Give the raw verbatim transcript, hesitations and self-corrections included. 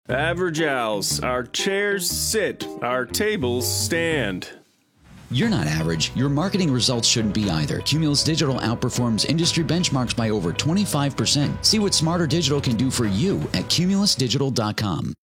Average Owls. Our chairs sit, our tables stand. You're not average. Your marketing results shouldn't be either. Cumulus Digital outperforms industry benchmarks by over twenty-five percent. See what Smarter Digital can do for you at cumulus digital dot com.